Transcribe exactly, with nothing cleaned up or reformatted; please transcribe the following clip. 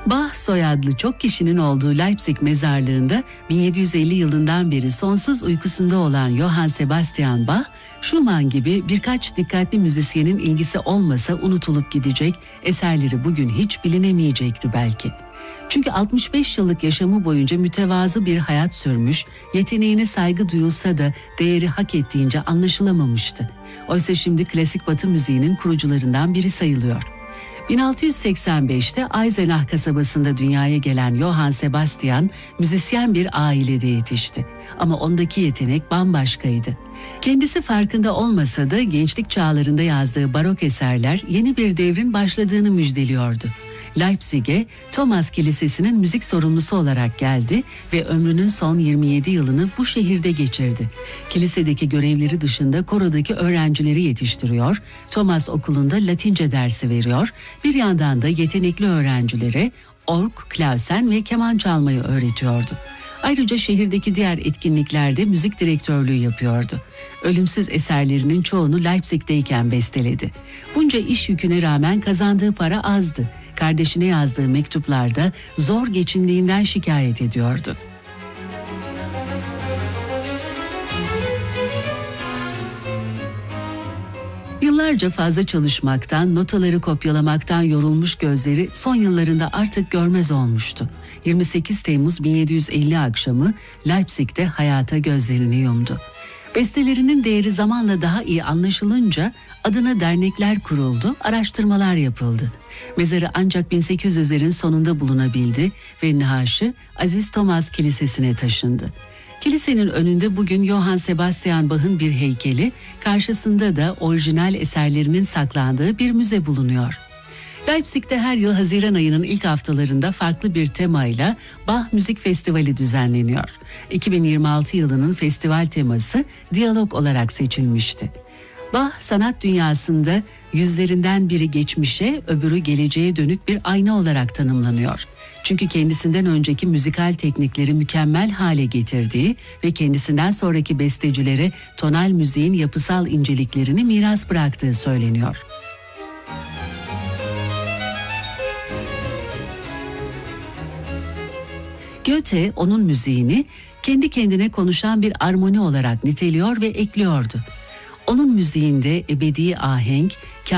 Bach soyadlı çok kişinin olduğu Leipzig mezarlığında bin yedi yüz elli yılından beri sonsuz uykusunda olan Johann Sebastian Bach, Schumann gibi birkaç dikkatli müzisyenin ilgisi olmasa unutulup gidecek, eserleri bugün hiç bilinemeyecekti belki. Çünkü altmış beş yıllık yaşamı boyunca mütevazı bir hayat sürmüş, yeteneğine saygı duyulsa da değeri hak ettiğince anlaşılamamıştı. Oysa şimdi klasik Batı müziğinin kurucularından biri sayılıyor. bin altı yüz seksen beşte Eisenach kasabasında dünyaya gelen Johann Sebastian, müzisyen bir ailede yetişti. Ama ondaki yetenek bambaşkaydı. Kendisi farkında olmasa da gençlik çağlarında yazdığı barok eserler yeni bir devrin başladığını müjdeliyordu. Leipzig'e Thomas Kilisesi'nin müzik sorumlusu olarak geldi ve ömrünün son yirmi yedi yılını bu şehirde geçirdi. Kilisedeki görevleri dışında korodaki öğrencileri yetiştiriyor, Thomas Okulu'nda Latince dersi veriyor, bir yandan da yetenekli öğrencilere org, klavsen ve keman çalmayı öğretiyordu. Ayrıca şehirdeki diğer etkinliklerde müzik direktörlüğü yapıyordu. Ölümsüz eserlerinin çoğunu Leipzig'teyken besteledi. Bunca iş yüküne rağmen kazandığı para azdı. Kardeşine yazdığı mektuplarda zor geçindiğinden şikayet ediyordu. Yıllarca fazla çalışmaktan, notaları kopyalamaktan yorulmuş gözleri son yıllarında artık görmez olmuştu. yirmi sekiz Temmuz bin yedi yüz elli akşamı Leipzig'te hayata gözlerini yumdu. Bestelerinin değeri zamanla daha iyi anlaşılınca adına dernekler kuruldu, araştırmalar yapıldı. Mezarı ancak bin sekiz yüzlerin sonunda bulunabildi ve naaşı Aziz Thomas Kilisesi'ne taşındı. Kilisenin önünde bugün Johann Sebastian Bach'ın bir heykeli, karşısında da orijinal eserlerinin saklandığı bir müze bulunuyor. Leipzig'te her yıl Haziran ayının ilk haftalarında farklı bir temayla Bach Müzik Festivali düzenleniyor. iki bin yirmi altı yılının festival teması diyalog olarak seçilmişti. Bach sanat dünyasında yüzlerinden biri geçmişe, öbürü geleceğe dönük bir ayna olarak tanımlanıyor. Çünkü kendisinden önceki müzikal teknikleri mükemmel hale getirdiği ve kendisinden sonraki bestecilere tonal müziğin yapısal inceliklerini miras bıraktığı söyleniyor. Goethe onun müziğini kendi kendine konuşan bir armoni olarak niteliyor ve ekliyordu. Onun müziğinde ebedi ahenk,